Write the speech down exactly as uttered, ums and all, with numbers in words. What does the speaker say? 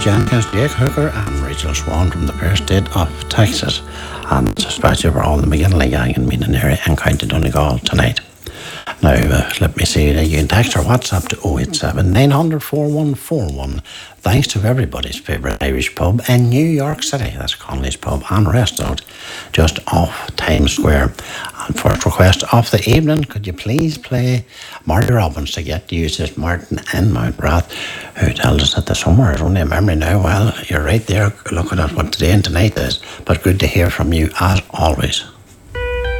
Jenkins, Jake Hooker and Rachel Swan from the fair state of Texas, and especially for all the McGinley gang in Meanan area and County Donegal tonight. Now, uh, let me see, uh, you can text or WhatsApp to oh eight seven, nine hundred, four one four one. Thanks to everybody's favourite Irish pub in New York City. That's Connolly's Pub and Restaurant, just off Times Square. And first request of the evening, could you please play Marty Robbins to get used as Martin in Mount Rath, who tells us that the summer is only a memory now. Well, you're right there looking at what today and tonight is, but good to hear from you as always.